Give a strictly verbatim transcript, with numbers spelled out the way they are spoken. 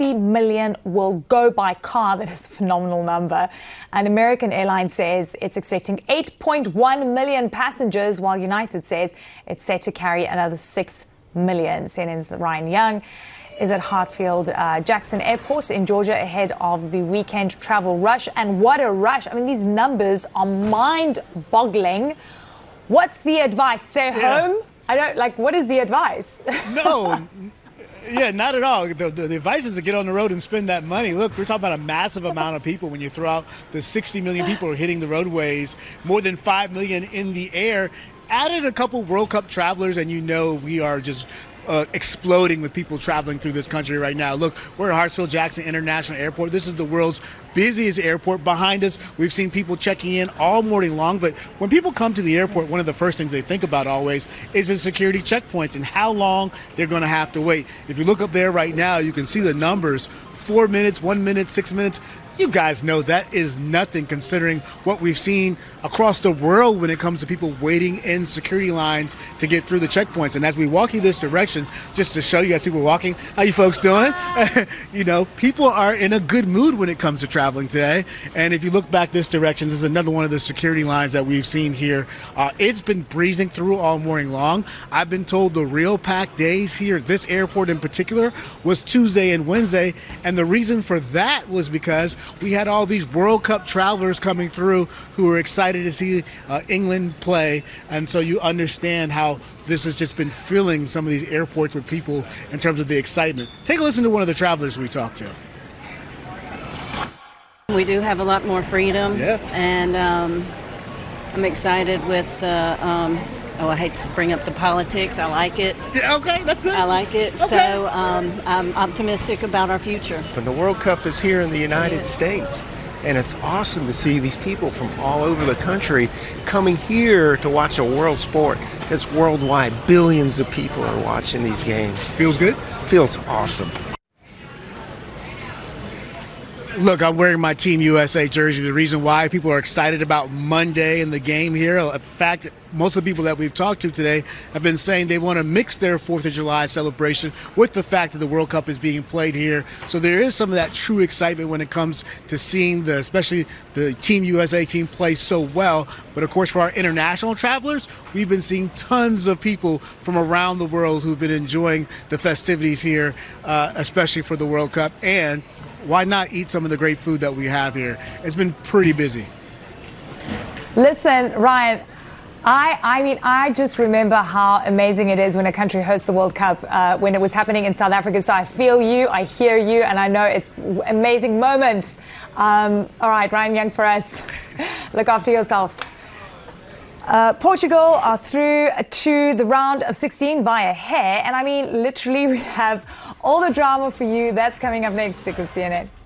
sixty million will go by car. That is a phenomenal number. And American Airlines says it's expecting eight point one million passengers, while United says it's set to carry another six million. C N N's Ryan Young is at Hartfield uh, Jackson Airport in Georgia ahead of the weekend travel rush. And what a rush. I mean, these numbers are mind-boggling. What's the advice? Stay yeah. home? I don't, like, what is the advice? No. Yeah, not at all. The, the, the advice is to get on the road and spend that money. Look, we're talking about a massive amount of people when you throw out the sixty million people who are hitting the roadways, more than five million in the air. Added a couple World Cup travelers, and you know we are just uh, exploding with people traveling through this country right now. Look, we're at Hartsfield Jackson International Airport. This is the world's busiest airport. Behind us, we've seen people checking in all morning long. But when people come to the airport, one of the first things they think about always is the security checkpoints and how long they're going to have to wait. If you look up there right now, you can see the numbers: four minutes, one minute, six minutes. You guys know that is nothing considering what we've seen across the world when it comes to people waiting in security lines to get through the checkpoints. And as we walk you this direction, just to show you guys people walking, how you folks doing? You know, people are in a good mood when it comes to traveling today. And if you look back this direction, this is another one of the security lines that we've seen here. Uh, it's been breezing through all morning long. I've been told the real packed days here at this airport in particular was Tuesday and Wednesday. And the reason for that was because we had all these World Cup travelers coming through who were excited to see uh, England play. And so you understand how this has just been filling some of these airports with people in terms of the excitement. Take a listen to one of the travelers we talked to. We do have a lot more freedom. Yeah. And um, I'm excited with the, um, oh, I hate to bring up the politics. I like it. Yeah, okay, that's it. I like it. Okay. So um, I'm optimistic about our future. But the World Cup is here in the United States, and it's awesome to see these people from all over the country coming here to watch a world sport that's worldwide. Billions of people are watching these games. Feels good? Feels awesome. Look, I'm wearing my Team U S A jersey. The reason why people are excited about Monday and the game here, in fact, most of the people that we've talked to today have been saying they want to mix their fourth of July celebration with the fact that the World Cup is being played here. So there is some of that true excitement when it comes to seeing the, especially the Team U S A team play so well. But of course, for our international travelers, we've been seeing tons of people from around the world who've been enjoying the festivities here, uh, especially for the World Cup. And why not eat some of the great food that we have here? It's been pretty busy. Listen, Ryan, I, I mean, I just remember how amazing it is when a country hosts the World Cup, uh, when it was happening in South Africa. So I feel you, I hear you, and I know it's an amazing moment. Um, all right, Ryan Young for us. Look after yourself. Uh, Portugal are through to the round of sixteen by a hair. And I mean, literally, we have all the drama for you. That's coming up next. Stick with C N N.